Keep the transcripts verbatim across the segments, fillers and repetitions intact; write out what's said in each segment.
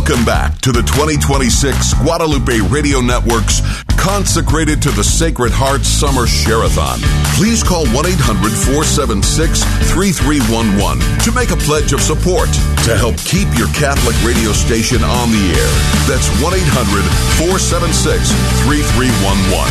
Welcome back to the twenty twenty-six Guadalupe Radio Network's Consecrated to the Sacred Heart Summer Share-a-thon. Please call one eight hundred four seven six three three one one to make a pledge of support to help keep your Catholic radio station on the air. That's one eight hundred four seven six three three one one.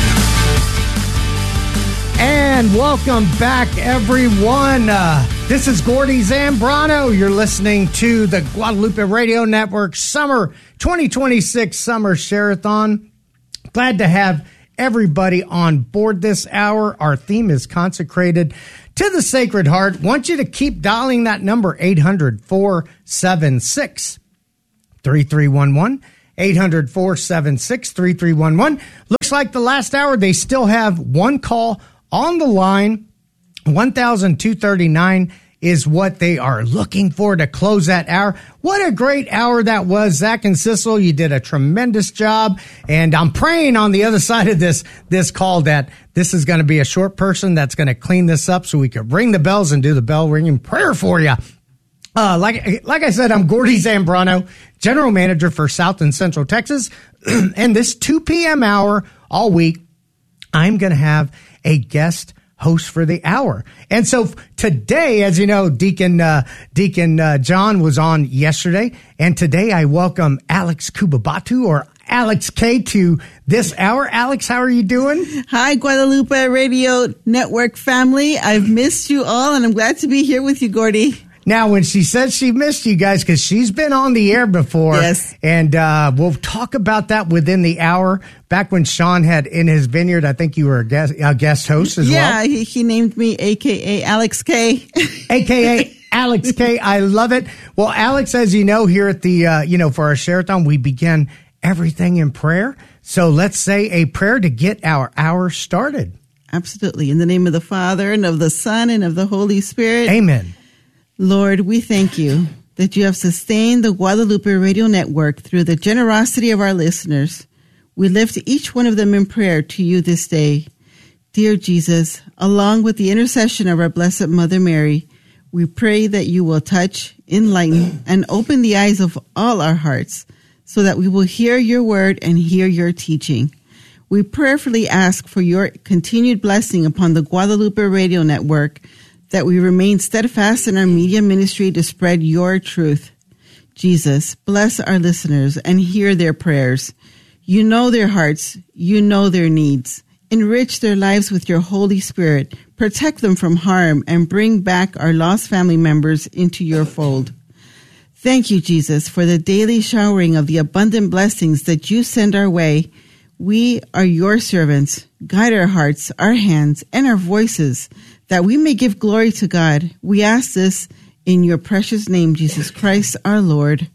And welcome back, everyone. Uh, this is Gordy Zambrano. You're listening to the Guadalupe Radio Network Summer twenty twenty-six Summer Share-a-thon. Glad to have everybody on board this hour. Our theme is consecrated to the Sacred Heart. Want you to keep dialing that number, eight hundred four seven six three three one one. eight hundred four seven six three three one one. Looks like the last hour they still have one call on the line. one thousand two hundred thirty-nine is what they are looking for to close that hour. What a great hour that was. Zach and Sissel, you did a tremendous job. And I'm praying on the other side of this, this call that this is going to be a short person that's going to clean this up so we can ring the bells and do the bell ringing prayer for you. Uh, like, like I said, I'm Gordy Zambrano, General Manager for South and Central Texas. And this two p.m. hour all week, I'm going to have a guest host for the hour. And so today, as you know, Deacon uh, Deacon uh, John was on yesterday, and today I welcome Alex Kubabatu, or Alex K, to this hour. Alex, how are you doing? Hi, Guadalupe Radio Network family. I've missed you all, and I'm glad to be here with you, Gordy. Now, when she says she missed you guys, because she's been on the air before, yes, and uh, we'll talk about that within the hour. Back when Sean had In His Vineyard, I think you were a guest, a guest host as yeah, well. Yeah, he, he named me A K A Alex K. A K A Alex K. I love it. Well, Alex, as you know, here at the, uh, you know, for our Share-a-thon, we begin everything in prayer. So let's say a prayer to get our hour started. Absolutely. In the name of the Father, and of the Son, and of the Holy Spirit. Amen. Lord, we thank you that you have sustained the Guadalupe Radio Network through the generosity of our listeners. We lift each one of them in prayer to you this day. Dear Jesus, along with the intercession of our Blessed Mother Mary, we pray that you will touch, enlighten, and open the eyes of all our hearts so that we will hear your word and hear your teaching. We prayerfully ask for your continued blessing upon the Guadalupe Radio Network, that we remain steadfast in our media ministry to spread your truth. Jesus, bless our listeners and hear their prayers. You know their hearts. You know their needs. Enrich their lives with your Holy Spirit. Protect them from harm and bring back our lost family members into your fold. Thank you, Jesus, for the daily showering of the abundant blessings that you send our way. We are your servants. Guide our hearts, our hands, and our voices, that we may give glory to God. We ask this in your precious name, Jesus Christ, our Lord.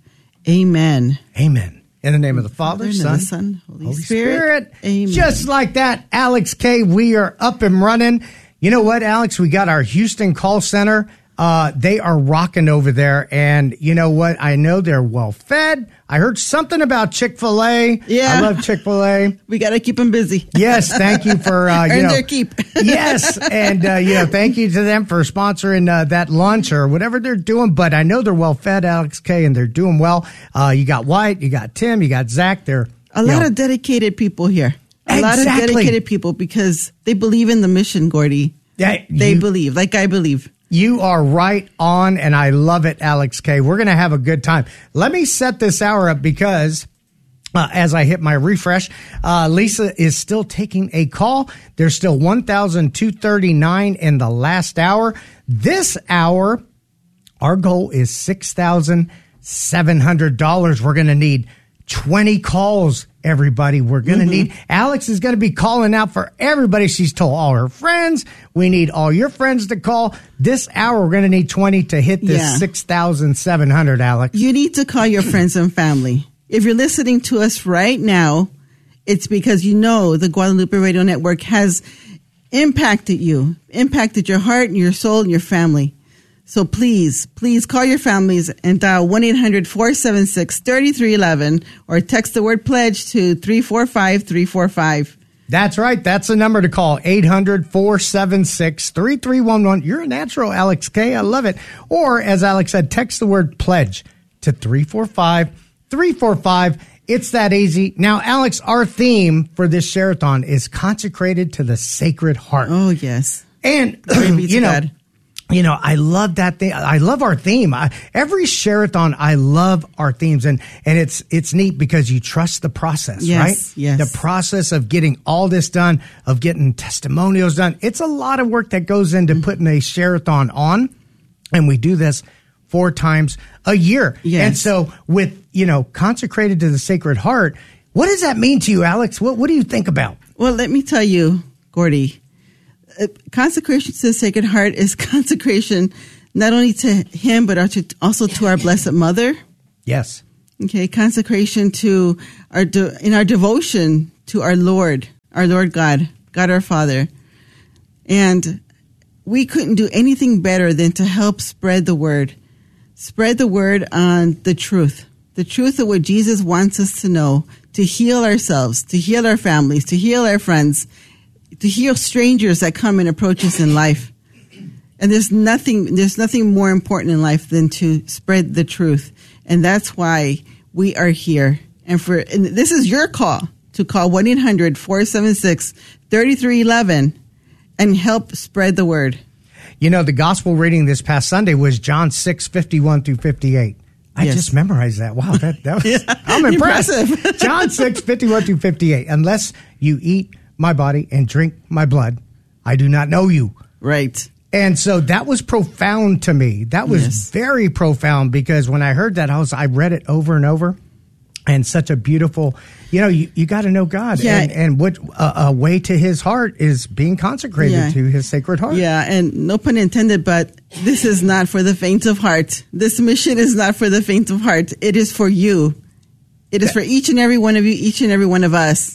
Amen. Amen. In the name of the Father, Father Son, the Son, Holy, Holy Spirit. Spirit. Amen. Just like that, Alex K, we are up and running. You know what, Alex? We got our Houston call center. Uh, they are rocking over there. And you know what? I know they're well fed. I heard something about Chick-fil-A. Yeah. I love Chick-fil-A. We got to keep them busy. Yes. Thank you for, uh, you Earn know, their keep. Yes. And, uh, you know, thank you to them for sponsoring uh, that lunch or whatever they're doing. But I know they're well fed, Alex K, and they're doing well. Uh, you got White, you got Tim, you got Zach. They're a lot know, of dedicated people here. A exactly. lot of dedicated people because they believe in the mission, Gordy. Yeah, they you, believe, like I believe. You are right on, and I love it, Alex K. We're going to have a good time. Let me set this hour up because uh, as I hit my refresh, uh, Lisa is still taking a call. There's still one thousand two hundred thirty-nine in the last hour. This hour, our goal is six thousand seven hundred dollars. We're going to need twenty calls, everybody. We're going to mm-hmm. need, Alex is going to be calling out for everybody. She's told all her friends. We need all your friends to call. This hour, we're going to need twenty to hit this yeah. six thousand seven hundred, Alex. You need to call your friends and family. If you're listening to us right now, it's because you know the Guadalupe Radio Network has impacted you, impacted your heart and your soul and your family. So please, please call your families and dial one eight hundred four seven six three three one one or text the word pledge to three four five three four five. That's right. That's the number to call, eight hundred four seven six three three one one. You're a natural, Alex K. I love it. Or, as Alex said, text the word pledge to three four five three four five. It's that easy. Now, Alex, our theme for this Share-a-thon is consecrated to the Sacred Heart. Oh, yes. And, you know, God. You know, I love that thing. I love our theme. I, every Share-a-thon, I love our themes. And, and it's, it's neat because you trust the process, yes, right? Yes. The process of getting all this done, of getting testimonials done. It's a lot of work that goes into mm-hmm. putting a Share-a-thon on. And we do this four times a year. Yes. And so with, you know, consecrated to the Sacred Heart, what does that mean to you, Alex? What, what do you think about? Well, let me tell you, Gordy. Uh, consecration to the Sacred Heart is consecration not only to Him, but also to our Blessed Mother. Yes. Okay, consecration to our de- in our devotion to our Lord, our Lord God, God our Father. And we couldn't do anything better than to help spread the word. Spread the word on the truth. The truth of what Jesus wants us to know, to heal ourselves, to heal our families, to heal our friends, to heal strangers that come and approach us in life. And there's nothing, there's nothing more important in life than to spread the truth. And that's why we are here. And for, and this is your call to call one eight hundred four seven six three three one one and help spread the word. You know, the gospel reading this past Sunday was John six, fifty-one through fifty-eight. I yes. just memorized that. Wow, that, that was, yeah, I'm impressed. Impressive. John six, fifty-one through fifty-eight. Unless you eat my body and drink my blood, I do not know you. Right. And so that was profound to me. That was yes. very profound because when I heard that, I was I read it over and over. And such a beautiful, you know, you, you got to know God. Yeah. And, and what uh, a way to His heart is being consecrated yeah. to His Sacred Heart. Yeah, and no pun intended, but this is not for the faint of heart. This mission is not for the faint of heart. It is for you. It is for each and every one of you, each and every one of us.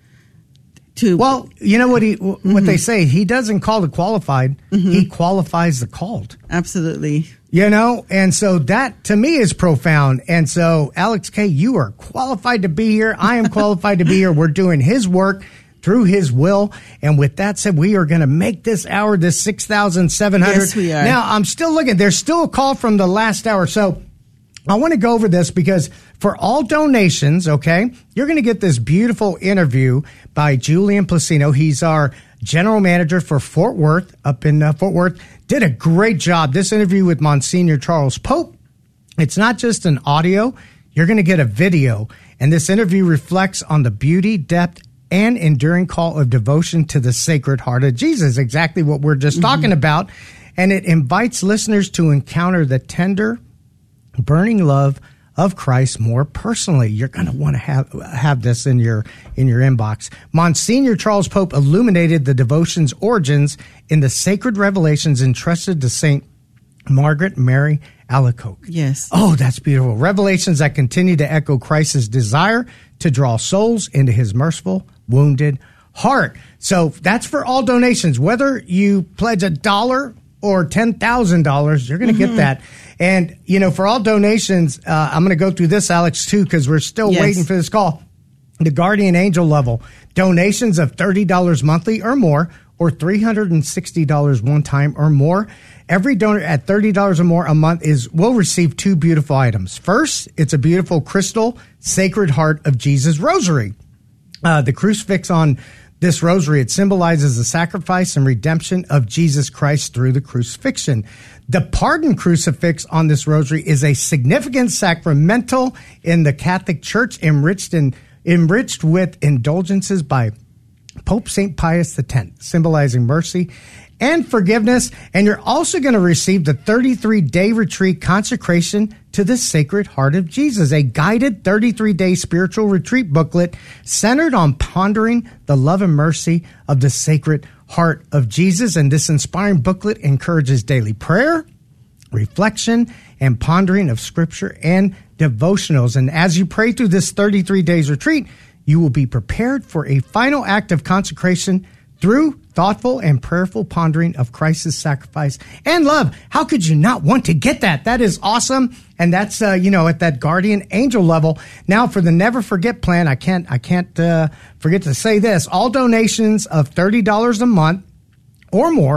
To well, you know what he what mm-hmm. they say, He doesn't call the qualified, mm-hmm. He qualifies the called. Absolutely. You know, and so that to me is profound. And so, Alex K., you are qualified to be here. I am qualified to be here. We're doing His work through His will. And with that said, we are going to make this hour, this six thousand seven hundred. Yes, we are. Now, I'm still looking. There's still a call from the last hour. So I want to go over this because for all donations, okay, you're going to get this beautiful interview by Julian Placino. He's our general manager for Fort Worth, up in uh, Fort Worth. Did a great job. This interview with Monsignor Charles Pope, it's not just an audio. You're going to get a video. And this interview reflects on the beauty, depth, and enduring call of devotion to the Sacred Heart of Jesus, exactly what we're just mm-hmm. talking about. And it invites listeners to encounter the tender, burning love of Christ more personally. You're going to want to have have this in your in your inbox. Monsignor Charles Pope illuminated the devotion's origins in the sacred revelations entrusted to Saint Margaret Mary Alacoque. Yes. Oh, that's beautiful. Revelations that continue to echo Christ's desire to draw souls into His merciful, wounded heart. So that's for all donations. Whether you pledge a dollar or ten thousand dollars, you're going to mm-hmm. get that. And, you know, for all donations, uh, I'm going to go through this, Alex, too, because we're still yes. waiting for this call. The Guardian Angel level, donations of thirty dollars monthly or more, or three hundred sixty dollars one time or more. Every donor at thirty dollars or more a month is will receive two beautiful items. First, it's a beautiful crystal Sacred Heart of Jesus rosary. Uh, the crucifix on this rosary, it symbolizes the sacrifice and redemption of Jesus Christ through the crucifixion. The pardon crucifix on this rosary is a significant sacramental in the Catholic Church, enriched in, enriched with indulgences by Pope Saint Pius X, symbolizing mercy and forgiveness. And you're also going to receive the thirty-three day retreat consecration to the Sacred Heart of Jesus, a guided thirty-three day spiritual retreat booklet centered on pondering the love and mercy of the Sacred Heart of Jesus. And this inspiring booklet encourages daily prayer, reflection, and pondering of Scripture and devotionals. And as you pray through this thirty-three days retreat, you will be prepared for a final act of consecration through thoughtful and prayerful pondering of Christ's sacrifice and love. How could you not want to get that? That is awesome. And that's, uh, you know, at that Guardian Angel level. Now for the Never Forget plan, I can't, I can't, uh, forget to say this. All donations of thirty dollars a month or more,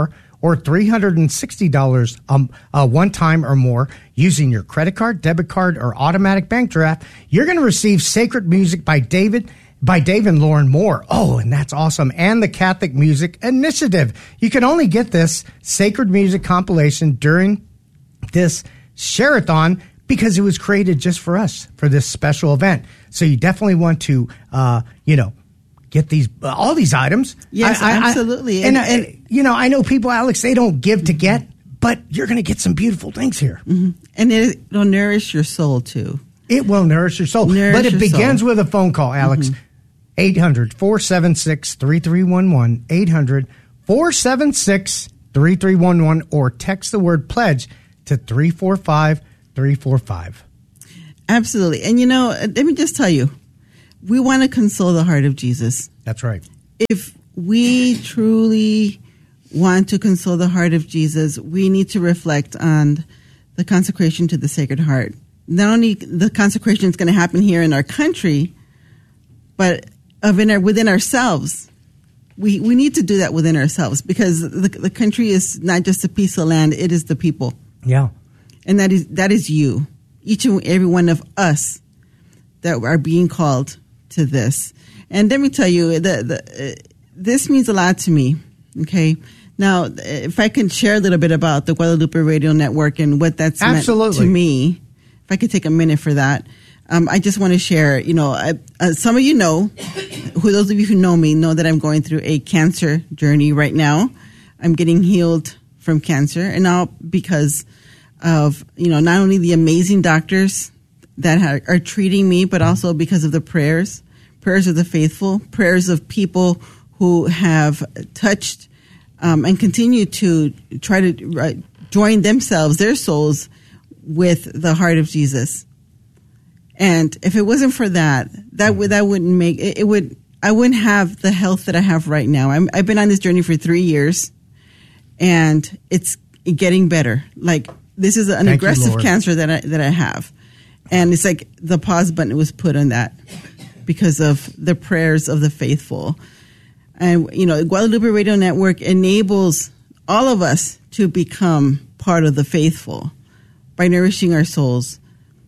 or three hundred sixty dollars um, uh, one time or more using your credit card, debit card, or automatic bank draft, you're going to receive Sacred Music by David by Dave and Lauren Moore. Oh, and that's awesome. And the Catholic Music Initiative. You can only get this Sacred Music compilation during this Share-a-thon because it was created just for us for this special event. So you definitely want to, uh, you know, get these uh, all these items. Yes, I, I, absolutely. I, and, and, and, you know, I know people, Alex, they don't give to get, but you're going to get some beautiful things here. Mm-hmm. And it will nourish your soul, too. It will nourish your soul. Nourish but it begins soul. with a phone call, Alex. Mm-hmm. eight hundred, four seven six, three three one one. eight hundred, four seven six, three three one one. Or text the word pledge to three four five, three four five. Absolutely. And, you know, let me just tell you, we want to console the heart of Jesus. That's right. If we truly want to console the heart of Jesus, we need to reflect on the consecration to the Sacred Heart. Not only the consecration is going to happen here in our country, but of in our, within ourselves. We we need to do that within ourselves because the, the country is not just a piece of land, it is the people. Yeah. And that is that is you, each and every one of us that are being called to this. And let me tell you, the, the, uh, this means a lot to me, okay? Now, if I can share a little bit about the Guadalupe Radio Network and what that's Absolutely. meant to me, if I could take a minute for that. Um, I just want to share, you know, I, uh, some of you know, who those of you who know me know that I'm going through a cancer journey right now. I'm getting healed from cancer, and now because of, you know, not only the amazing doctors that ha- are treating me, but also because of the prayers, prayers of the faithful, prayers of people who have touched um, and continue to try to uh, join themselves, their souls, with the heart of Jesus. And if it wasn't for that, that would that wouldn't make it, it would. I wouldn't have the health that I have right now. I'm, I've been on this journey for three years, and it's getting better. Like this is an Thank aggressive you, cancer that I that I have, and it's like the pause button was put on that because of the prayers of the faithful. And you know, Guadalupe Radio Network enables all of us to become part of the faithful by nourishing our souls.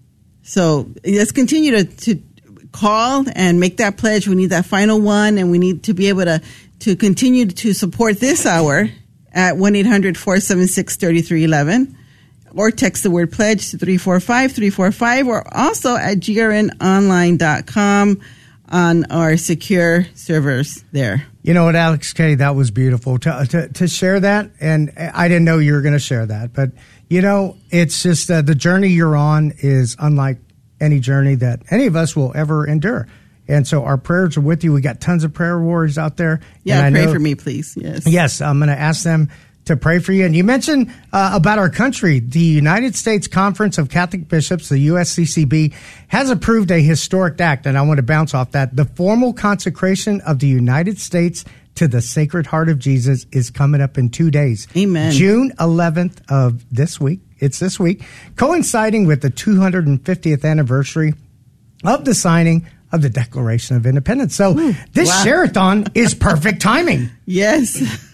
So let's continue to, to call and make that pledge. We need that final one, and we need to be able to, to continue to support this hour at one eight hundred, four seven six, three three one one, or text the word pledge to three four five, three four five, or also at g r n online dot com on our secure servers there. You know what, Alex K., that was beautiful to, to, to share that. And I didn't know you were going to share that, but you know, it's just uh, the journey you're on is unlike any journey that any of us will ever endure. And so our prayers are with you. We got tons of prayer warriors out there. Yeah, and pray know, for me, please. Yes. Yes, I'm going to ask them to pray for you. And you mentioned uh, about our country. The United States Conference of Catholic Bishops, the U S C C B, has approved a historic act, and I want to bounce off that. The formal consecration of the United States to the Sacred Heart of Jesus is coming up in two days. Amen. June eleventh of this week. It's this week, coinciding with the two hundred fiftieth anniversary of the signing of the Declaration of Independence. So Ooh, this wow. Share-a-thon is perfect timing. Yes.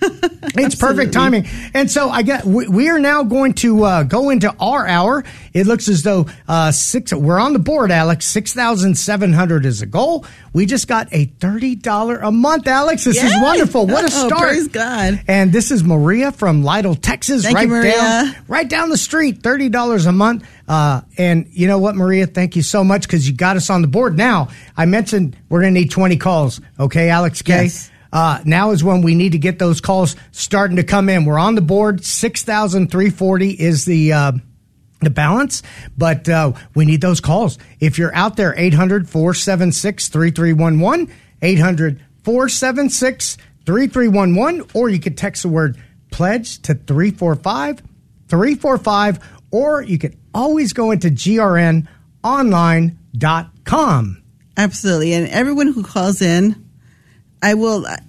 It's perfect timing. And so I get, we, we are now going to uh, go into our hour. It looks as though uh, six, we're on the board, Alex. six thousand seven hundred is a goal. We just got a thirty dollars a month, Alex. This Yay! is wonderful. What a start. Oh, praise God. And this is Maria from Lytle, Texas. Thank right you, Maria. down, right down the street, thirty dollars a month. Uh, and you know what, Maria? Thank you so much because you got us on the board. Now, I mentioned we're going to need twenty calls. Okay, Alex K? Yes. Uh, now is when we need to get those calls starting to come in. We're on the board. six thousand three hundred forty is the, uh, the balance, but, uh, we need those calls. If you're out there, eight hundred, four seven six, three three one one, eight hundred, four seven six, three three one one, or you could text the word pledge to three four five, three four five, or you could always go into g r n online dot com. Absolutely. And everyone who calls in, I will, I,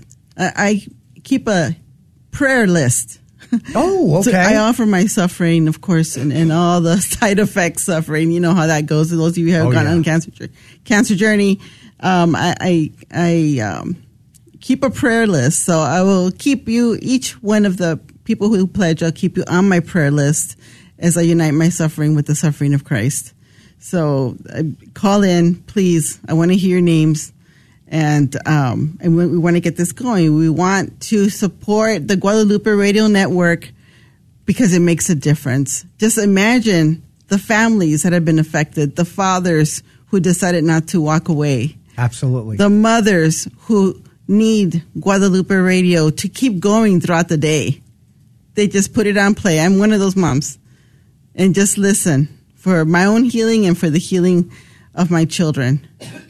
I keep a prayer list. Oh, okay. So I offer my suffering, of course, and, and all the side effects suffering. You know how that goes. Those of you who have oh, gone yeah. on cancer cancer journey, um, I I, I um, keep a prayer list. So I will keep you, each one of the people who pledge, I'll keep you on my prayer list as I unite my suffering with the suffering of Christ. So uh, call in, please. I want to hear your names. And um, and we, we want to get this going. We want to support the Guadalupe Radio Network because it makes a difference. Just imagine the families that have been affected, the fathers who decided not to walk away. Absolutely. The mothers who need Guadalupe Radio to keep going throughout the day. They just put it on play. I'm one of those moms. And just listen for my own healing and for the healing of my children.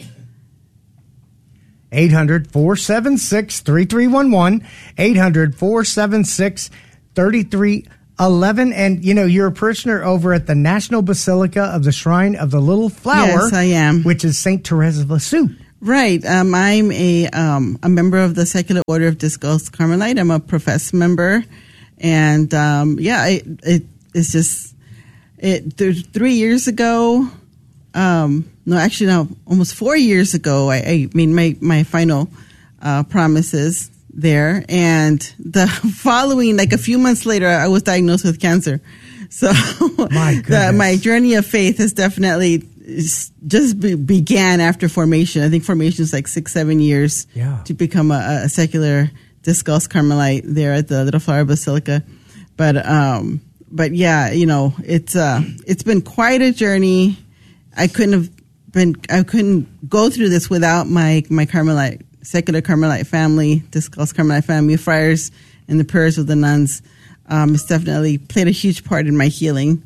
eight hundred, four seven six, three three one one, eight hundred, four seven six, three three one one. And, you know, you're a parishioner over at the National Basilica of the Shrine of the Little Flower. Yes, I am. Which is Saint Therese of Lisieux. Right. Um, I'm a um, a member of the Secular Order of Discalced Carmelite. I'm a professed member. And, um, yeah, it, it, it's just... It, th- three years ago, um, no, actually, no, almost four years ago, I, I made my, my final uh, promises there. And the following, like a few months later, I was diagnosed with cancer. So my, the, my journey of faith has definitely just be, began after formation. I think formation is like six, seven years yeah. to become a, a secular Discalced Carmelite there at the Little Flower Basilica. But, um, But yeah, you know, it's uh, it's been quite a journey. I couldn't have been, I couldn't go through this without my my Carmelite, secular Carmelite family, Discalced Carmelite family, friars, and the prayers of the nuns. Um, it's definitely played a huge part in my healing.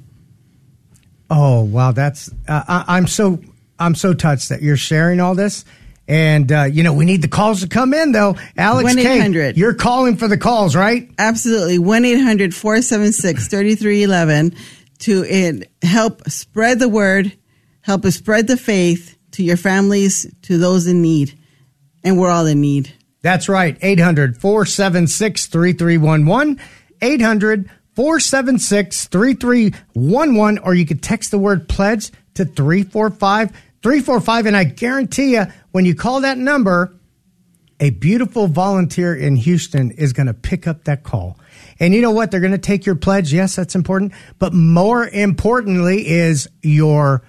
Oh wow, that's uh, I, I'm so I'm so touched that you're sharing all this. And, uh, you know, we need the calls to come in, though. Alex K, you're calling for the calls, right? Absolutely. one eight hundred, four seven six, three three one one to it, help spread the word, help us spread the faith to your families, to those in need. And we're all in need. That's right. eight hundred, four seven six, three three one one. eight hundred, four seven six, three three one one. Or you could text the word pledge to three four five three four five. And I guarantee you, when you call that number, a beautiful volunteer in Houston is going to pick up that call. And you know what? They're going to take your pledge. Yes, that's important. But more importantly is your,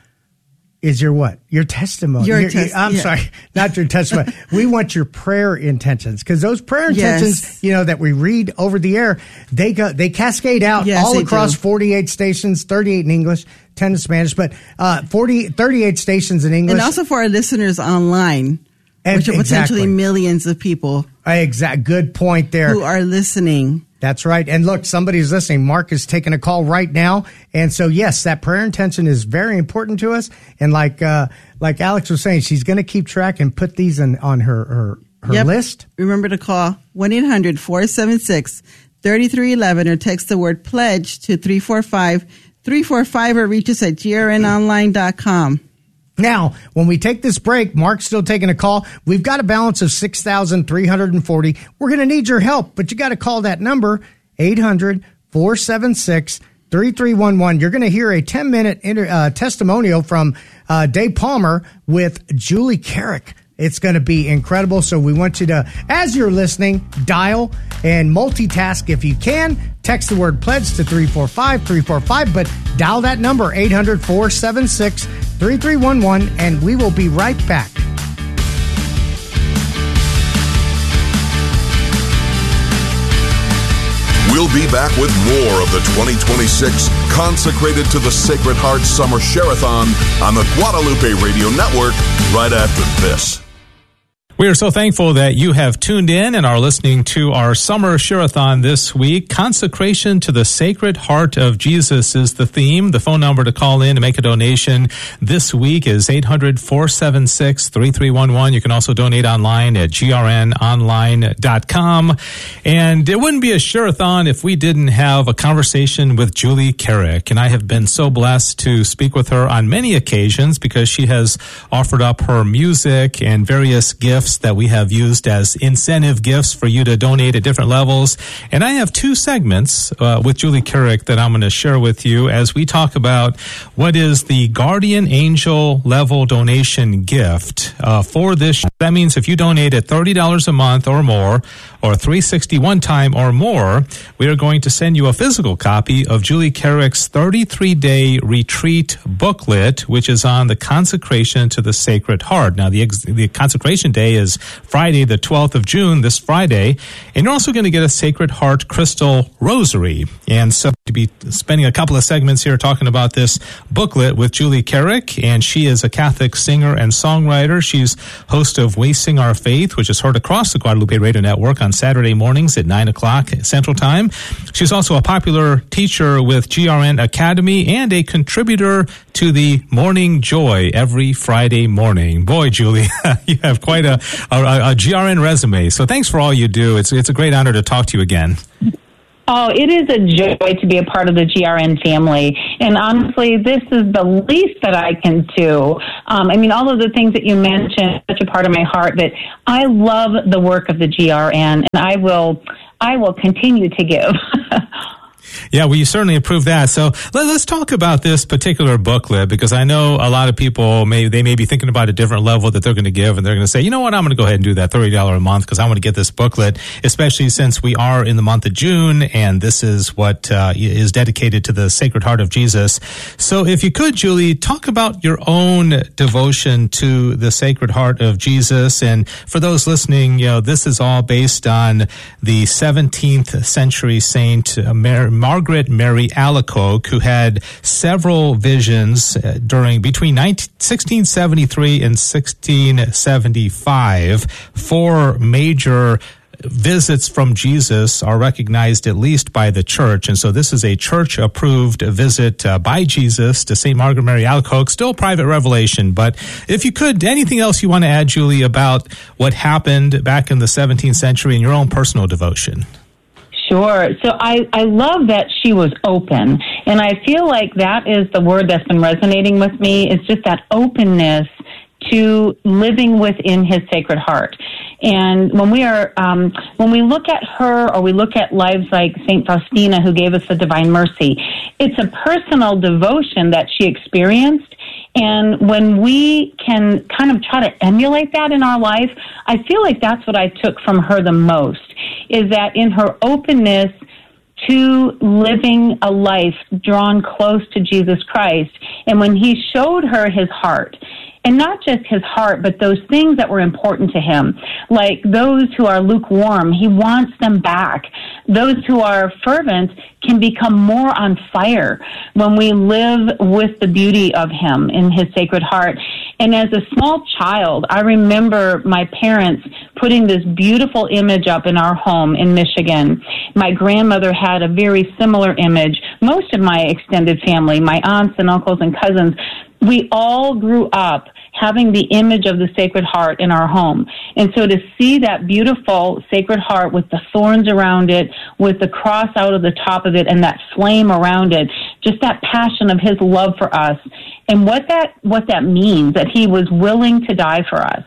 is your what? Your testimony. Your your, tes- I'm yeah. sorry, not your testimony. We want your prayer intentions, because those prayer intentions, yes. you know, that we read over the air, they go, they cascade out yes, all across do. forty-eight stations, thirty-eight in English, ten in Spanish, but uh, forty, thirty-eight stations in English. And also for our listeners online, and, which are potentially exactly. millions of people. Exact. Good point there. Who are listening. That's right. And look, somebody's listening. Mark is taking a call right now. And so, yes, that prayer intention is very important to us. And like uh, like Alex was saying, she's going to keep track and put these in, on her, her, her yep. list. Remember to call one eight hundred, four seven six, three three one one or text the word pledge to three four five three four five or reach us at g r n online dot com. Now, when we take this break, Mark's still taking a call. We've got a balance of six thousand three hundred forty. We're going to need your help, but you got to call that number, eight hundred, four seven six, three three one one. You're going to hear a ten-minute inter- uh, testimonial from uh, Dave Palmer with Julie Carrick. It's going to be incredible. So we want you to, as you're listening, dial and multitask if you can. Text the word pledge to three four five three four five, but dial that number, eight hundred, four seven six, three three one one, and we will be right back. We'll be back with more of the twenty twenty-six Consecrated to the Sacred Heart Summer Share-a-thon on the Guadalupe Radio Network right after this. We are so thankful that you have tuned in and are listening to our Summer Share-a-thon this week. Consecration to the Sacred Heart of Jesus is the theme. The phone number to call in to make a donation this week is eight hundred, four seven six, three three one one. You can also donate online at g r n online dot com. And it wouldn't be a Share-a-thon if we didn't have a conversation with Julie Carrick. And I have been so blessed to speak with her on many occasions because she has offered up her music and various gifts that we have used as incentive gifts for you to donate at different levels. And I have two segments uh, with Julie Carrick that I'm going to share with you as we talk about what is the Guardian Angel level donation gift uh, for this That means if you donate at thirty dollars a month or more, or three hundred sixty-one time or more, we are going to send you a physical copy of Julie Carrick's thirty-three day retreat booklet, which is on the consecration to the Sacred Heart. Now, the, ex- the consecration day is Friday, the twelfth of June, this Friday, and you're also going to get a Sacred Heart crystal rosary. And so to be spending a couple of segments here talking about this booklet with Julie Carrick, and she is a Catholic singer and songwriter. She's host of We Sing Our Faith, which is heard across the Guadalupe Radio Network on Saturday mornings at nine o'clock Central Time. She's also a popular teacher with G R N Academy and a contributor to the Morning Joy every Friday morning. Boy, Julie, you have quite a, a, a G R N resume. So thanks for all you do. It's, it's a great honor to talk to you again. Oh, it is a joy to be a part of the G R N family. And honestly, this is the least that I can do. Um, I mean, all of the things that you mentioned, such a part of my heart, that I love the work of the G R N, and I will, I will continue to give. Yeah, well, you certainly approve that. So let, let's talk about this particular booklet, because I know a lot of people, may they may be thinking about a different level that they're going to give, and they're going to say, you know what, I'm going to go ahead and do that thirty dollars a month because I want to get this booklet, especially since we are in the month of June, and this is what uh, is dedicated to the Sacred Heart of Jesus. So if you could, Julie, talk about your own devotion to the Sacred Heart of Jesus. And for those listening, you know, this is all based on the seventeenth century saint uh, Mary, Margaret Mary Alacoque, who had several visions uh, during between sixteen seventy-three and sixteen seventy-five. Four major visits from Jesus are recognized at least by the church, and so this is a church-approved visit uh, by Jesus to Saint Margaret Mary Alacoque. Still private revelation, but if you could, anything else you want to add, Julie, about what happened back in the seventeenth century in your own personal devotion? Sure. So I, I love that she was open. And I feel like that is the word that's been resonating with me. It's just that openness to living within his Sacred Heart. And when we are, um, when we look at her, or we look at lives like Saint Faustina, who gave us the Divine Mercy, it's a personal devotion that she experienced. And when we can kind of try to emulate that in our life, I feel like that's what I took from her the most, is that in her openness to living a life drawn close to Jesus Christ, and when he showed her his heart, and not just his heart, but those things that were important to him, like those who are lukewarm, he wants them back. Those who are fervent can become more on fire when we live with the beauty of him in his Sacred Heart. And as a small child, I remember my parents putting this beautiful image up in our home in Michigan. My grandmother had a very similar image. Most of my extended family, my aunts and uncles and cousins, we all grew up having the image of the Sacred Heart in our home. And so to see that beautiful Sacred Heart with the thorns around it, with the cross out of the top of it, and that flame around it, just that passion of his love for us, and what that what that means, that he was willing to die for us,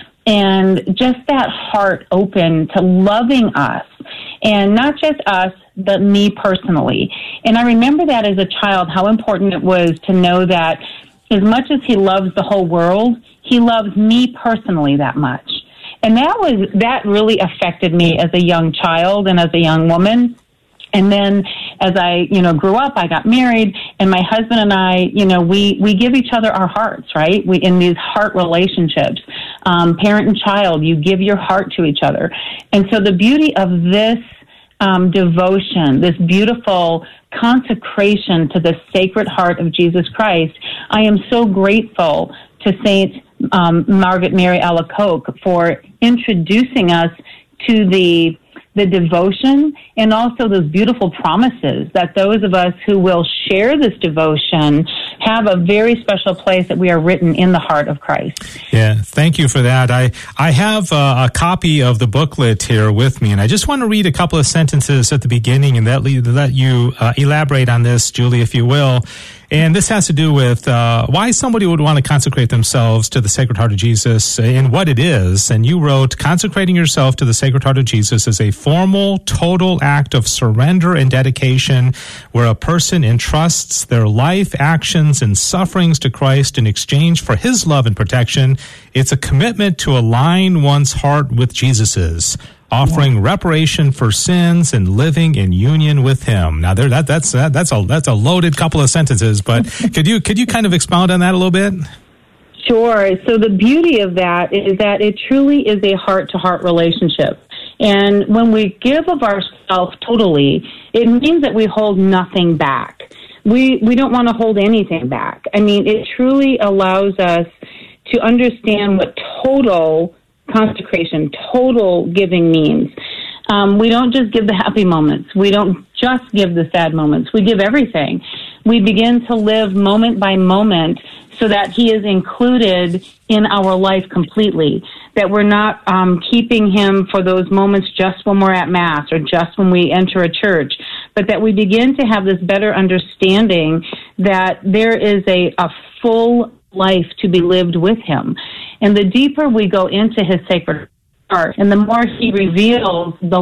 and just that heart open to loving us, and not just us, but me personally. And I remember that as a child, how important it was to know that as much as he loves the whole world, he loves me personally that much. And that was that really affected me as a young child and as a young woman. And then as I, you know, grew up, I got married, and my husband and I, you know, we, we give each other our hearts, right? We, in these heart relationships, um, parent and child, you give your heart to each other. And so the beauty of this um, devotion, this beautiful consecration to the Sacred Heart of Jesus Christ, I am so grateful to Saint um, Margaret Mary Alacoque for introducing us to the the devotion, and also those beautiful promises that those of us who will share this devotion have a very special place, that we are written in the heart of Christ. Yeah, thank you for that. I, I have uh, a copy of the booklet here with me, and I just want to read a couple of sentences at the beginning and that let you uh, elaborate on this, Julie, if you will. And this has to do with uh, why somebody would want to consecrate themselves to the Sacred Heart of Jesus and what it is. And you wrote, consecrating yourself to the Sacred Heart of Jesus is a formal, total act of surrender and dedication where a person entrusts their life, actions, and sufferings to Christ in exchange for his love and protection. It's a commitment to align one's heart with Jesus's, offering reparation for sins and living in union with him. Now, there, that, that's that, that's a that's a loaded couple of sentences, but could you could you kind of expound on that a little bit? Sure. So the beauty of that is that it truly is a heart-to-heart relationship. And when we give of ourselves totally, it means that we hold nothing back. We we don't want to hold anything back. I mean, it truly allows us to understand what total consecration, total giving means. Um, we don't just give the happy moments. We don't just give the sad moments. We give everything. We begin to live moment by moment so that he is included in our life completely, that we're not um, keeping him for those moments just when we're at Mass or just when we enter a church, but that we begin to have this better understanding that there is a, a full life to be lived with him. And the deeper we go into his sacred heart, and the more he reveals the